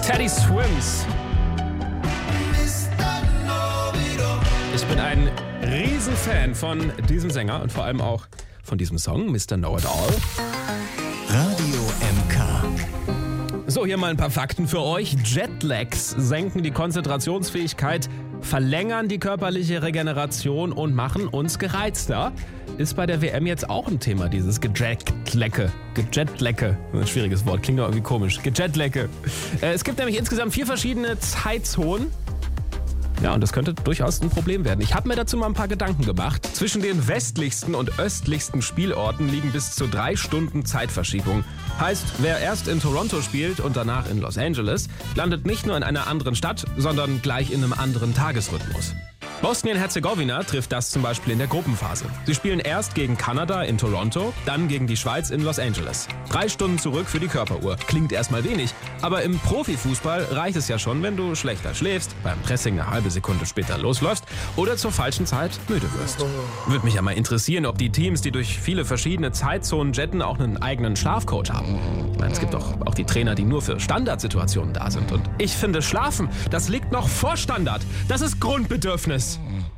Teddy Swims. Ich bin ein Riesenfan von diesem Sänger und vor allem auch von diesem Song, Mr. Know-It-All. Radio MK. So, hier mal ein paar Fakten für euch. Jetlags senken die Konzentrationsfähigkeit, verlängern die körperliche Regeneration und machen uns gereizter. Ist bei der WM jetzt auch ein Thema, dieses Gejetlagge. Ein schwieriges Wort, klingt doch irgendwie komisch. Gejetlagge. Es gibt nämlich insgesamt 4 verschiedene Zeitzonen. Ja, und das könnte durchaus ein Problem werden. Ich habe mir dazu mal ein paar Gedanken gemacht. Zwischen den westlichsten und östlichsten Spielorten liegen bis zu 3 Stunden Zeitverschiebung. Heißt, wer erst in Toronto spielt und danach in Los Angeles, landet nicht nur in einer anderen Stadt, sondern gleich in einem anderen Tagesrhythmus. Bosnien-Herzegowina trifft das zum Beispiel in der Gruppenphase. Sie spielen erst gegen Kanada in Toronto, dann gegen die Schweiz in Los Angeles. 3 Stunden zurück für die Körperuhr. Klingt erstmal wenig, aber im Profifußball reicht es ja schon, wenn du schlechter schläfst, beim Pressing eine halbe Sekunde später losläufst oder zur falschen Zeit müde wirst. Würde mich ja mal interessieren, ob die Teams, die durch viele verschiedene Zeitzonen jetten, auch einen eigenen Schlafcoach haben. Ich meine, es gibt doch auch die Trainer, die nur für Standardsituationen da sind. Und ich finde, Schlafen, das liegt noch vor Standard. Das ist Grundbedürfnis.